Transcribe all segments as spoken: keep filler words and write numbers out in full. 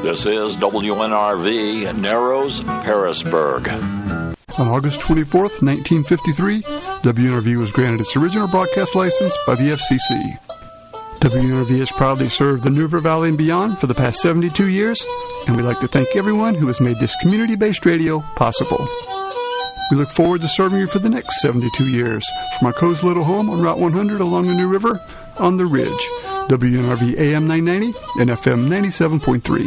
This is W N R V, Narrows, Harrisburg. On August twenty-fourth, nineteen fifty-three, W N R V was granted its original broadcast license by the F C C. W N R V has proudly served the New River Valley and beyond for the past seventy-two years, and we'd like to thank everyone who has made this community-based radio possible. We look forward to serving you for the next seventy-two years from our cozy little home on Route one hundred along the New River on the Ridge. W N R V A M nine ninety and F M ninety-seven point three.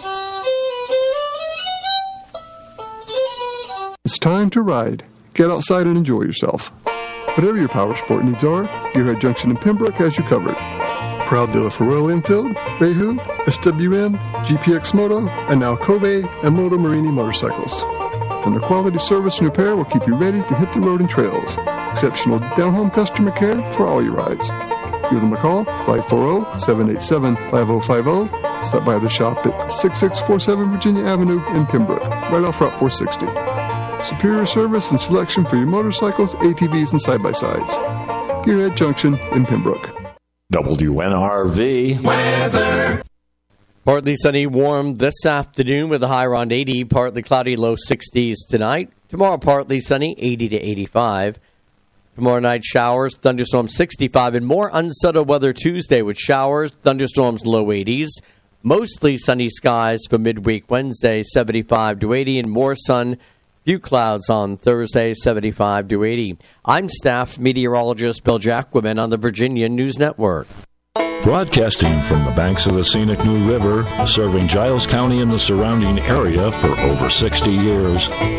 It's time to ride. Get outside and enjoy yourself. Whatever your power sport needs are, Gearhead Junction in Pembroke has you covered. Proud dealer for Royal Enfield, Reihu, S W M, G P X Moto, and now Kobe and Moto Marini motorcycles. And their quality service and repair will keep you ready to hit the road and trails. Exceptional down-home customer care for all your rides. Give them a call, five four zero, seven eight seven, five zero five zero. Stop by the shop at sixty-six forty-seven Virginia Avenue in Pembroke, right off Route four sixty. Superior service and selection for your motorcycles, A T Vs, and side-by-sides. Gearhead Junction in Pembroke. W N R V weather. Partly sunny, warm this afternoon with a high around eighty. Partly cloudy, low sixties tonight. Tomorrow, partly sunny, eighty to eighty-five. Tomorrow night, showers, thunderstorms sixty-five, and more unsettled weather Tuesday with showers, thunderstorms low eighties. Mostly sunny skies for midweek Wednesday, seventy-five to eighty, and more sun. Few clouds on Thursday, seventy-five to eighty. I'm staff meteorologist Bill Jacquemin on the Virginia News Network. Broadcasting from the banks of the scenic New River, serving Giles County and the surrounding area for over sixty years.